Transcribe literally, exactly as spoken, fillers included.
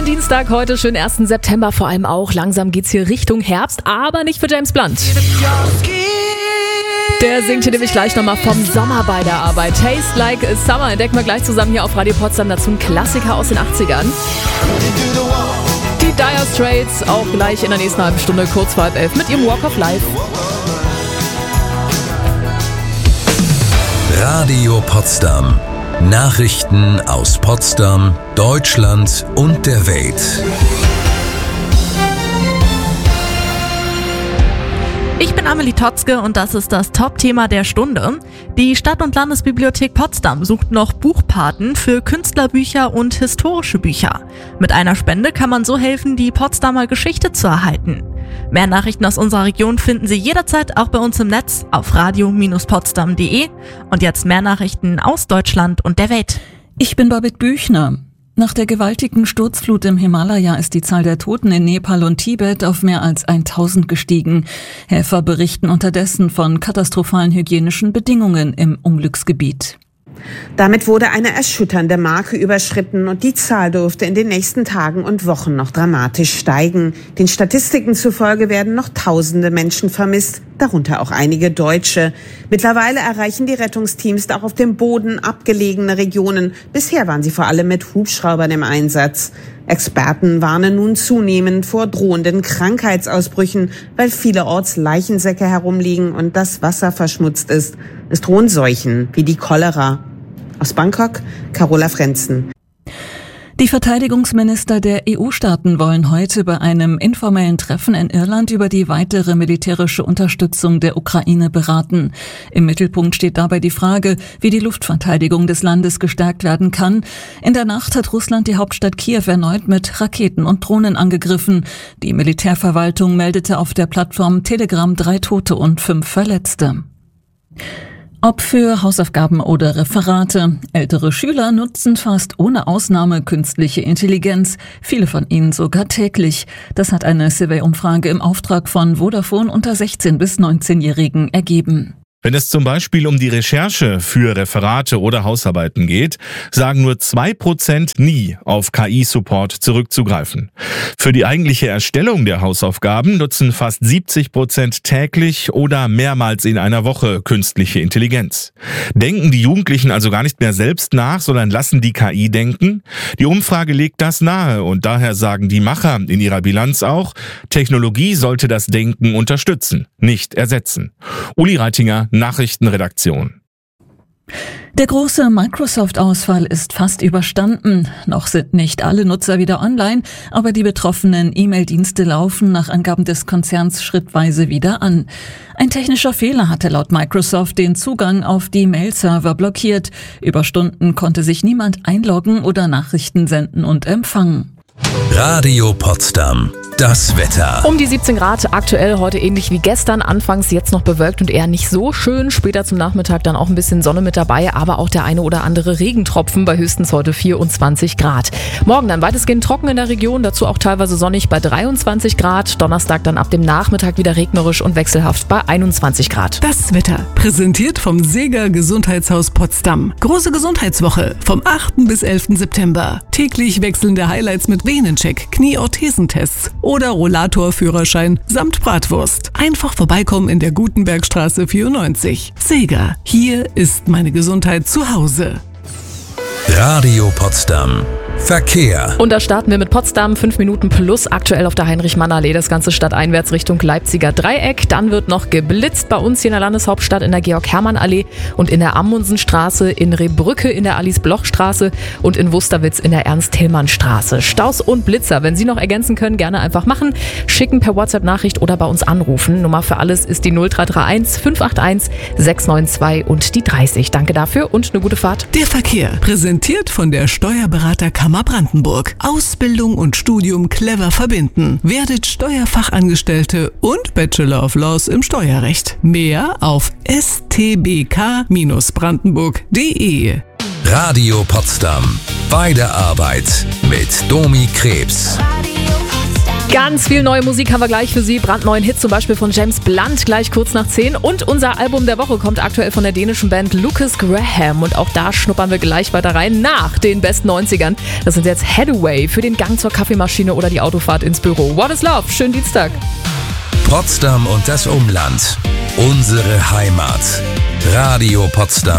Dienstag heute, schönen ersten September vor allem auch. Langsam geht's hier Richtung Herbst, aber nicht für James Blunt. Der singt hier nämlich gleich nochmal vom Sommer bei der Arbeit. Taste Like Summer entdecken wir gleich zusammen hier auf Radio Potsdam. Dazu ein Klassiker aus den achtzigern. Die Dire Straits auch gleich in der nächsten halben Stunde, kurz vor halb elf, mit ihrem Walk of Life. Radio Potsdam. Nachrichten aus Potsdam, Deutschland und der Welt. Ich bin Amelie Totzke und das ist das Top-Thema der Stunde. Die Stadt- und Landesbibliothek Potsdam sucht noch Buchpaten für Künstlerbücher und historische Bücher. Mit einer Spende kann man so helfen, die Potsdamer Geschichte zu erhalten. Mehr Nachrichten aus unserer Region finden Sie jederzeit auch bei uns im Netz auf radio Bindestrich potsdam punkt de. Und jetzt mehr Nachrichten aus Deutschland und der Welt. Ich bin Babette Büchner. Nach der gewaltigen Sturzflut im Himalaya ist die Zahl der Toten in Nepal und Tibet auf mehr als tausend gestiegen. Helfer berichten unterdessen von katastrophalen hygienischen Bedingungen im Unglücksgebiet. Damit wurde eine erschütternde Marke überschritten und die Zahl dürfte in den nächsten Tagen und Wochen noch dramatisch steigen. Den Statistiken zufolge werden noch tausende Menschen vermisst, darunter auch einige Deutsche. Mittlerweile erreichen die Rettungsteams auch auf dem Boden abgelegene Regionen. Bisher waren sie vor allem mit Hubschraubern im Einsatz. Experten warnen nun zunehmend vor drohenden Krankheitsausbrüchen, weil vielerorts Leichensäcke herumliegen und das Wasser verschmutzt ist. Es drohen Seuchen wie die Cholera. Aus Bangkok, Carola Frenzen. Die Verteidigungsminister der E U-Staaten wollen heute bei einem informellen Treffen in Irland über die weitere militärische Unterstützung der Ukraine beraten. Im Mittelpunkt steht dabei die Frage, wie die Luftverteidigung des Landes gestärkt werden kann. In der Nacht hat Russland die Hauptstadt Kiew erneut mit Raketen und Drohnen angegriffen. Die Militärverwaltung meldete auf der Plattform Telegram drei Tote und fünf Verletzte. Ob für Hausaufgaben oder Referate, ältere Schüler nutzen fast ohne Ausnahme künstliche Intelligenz, viele von ihnen sogar täglich. Das hat eine Survey-Umfrage im Auftrag von Vodafone unter sechzehn- bis neunzehnjährigen ergeben. Wenn es zum Beispiel um die Recherche für Referate oder Hausarbeiten geht, sagen nur zwei Prozent nie auf K I-Support zurückzugreifen. Für die eigentliche Erstellung der Hausaufgaben nutzen fast siebzig Prozent täglich oder mehrmals in einer Woche künstliche Intelligenz. Denken die Jugendlichen also gar nicht mehr selbst nach, sondern lassen die K I denken? Die Umfrage legt das nahe und daher sagen die Macher in ihrer Bilanz auch, Technologie sollte das Denken unterstützen, nicht ersetzen. Uli Reitinger, Nachrichtenredaktion. Der große Microsoft-Ausfall ist fast überstanden. Noch sind nicht alle Nutzer wieder online, aber die betroffenen E-Mail-Dienste laufen nach Angaben des Konzerns schrittweise wieder an. Ein technischer Fehler hatte laut Microsoft den Zugang auf die Mail-Server blockiert. Über Stunden konnte sich niemand einloggen oder Nachrichten senden und empfangen. Radio Potsdam. Das Wetter. Um die siebzehn Grad, aktuell heute ähnlich wie gestern, anfangs jetzt noch bewölkt und eher nicht so schön, später zum Nachmittag dann auch ein bisschen Sonne mit dabei, aber auch der eine oder andere Regentropfen bei höchstens heute vierundzwanzig Grad. Morgen dann weitestgehend trocken in der Region, dazu auch teilweise sonnig bei dreiundzwanzig Grad, Donnerstag dann ab dem Nachmittag wieder regnerisch und wechselhaft bei einundzwanzig Grad. Das Wetter, präsentiert vom Seeger Gesundheitshaus Potsdam. Große Gesundheitswoche vom achten bis elften September. Täglich wechselnde Highlights mit Venencheck, Knieorthesentests oder Rollatorführerschein samt Bratwurst. Einfach vorbeikommen in der Gutenbergstraße vierundneunzig. Seeger, hier ist meine Gesundheit zu Hause. Radio Potsdam. Verkehr. Und da starten wir mit Potsdam, fünf Minuten plus, aktuell auf der Heinrich-Mann-Allee, das ganze stadteinwärts Richtung Leipziger Dreieck. Dann wird noch geblitzt bei uns hier in der Landeshauptstadt in der Georg-Hermann-Allee und in der Amundsenstraße, in Rehbrücke in der Alice-Bloch-Straße und in Wusterwitz in der Ernst-Hillmann-Straße. Staus und Blitzer, wenn Sie noch ergänzen können, gerne einfach machen. Schicken per WhatsApp-Nachricht oder bei uns anrufen. Nummer für alles ist die null drei drei eins fünf acht eins sechs neun zwei und die dreißig. Danke dafür und eine gute Fahrt. Der Verkehr, präsentiert von der Steuerberaterkammer Brandenburg. Ausbildung und Studium clever verbinden. Werdet Steuerfachangestellte und Bachelor of Laws im Steuerrecht. Mehr auf s t b k Bindestrich brandenburg punkt de. Radio Potsdam. Bei der Arbeit mit Domi Krebs. Radio Potsdam. Ganz viel neue Musik haben wir gleich für Sie. Brandneuen Hit zum Beispiel von James Blunt gleich kurz nach zehn. Und unser Album der Woche kommt aktuell von der dänischen Band Lucas Graham. Und auch da schnuppern wir gleich weiter rein nach den besten neunzigern. Das sind jetzt Hathaway für den Gang zur Kaffeemaschine oder die Autofahrt ins Büro. What is Love? Schönen Dienstag. Potsdam und das Umland. Unsere Heimat. Radio Potsdam.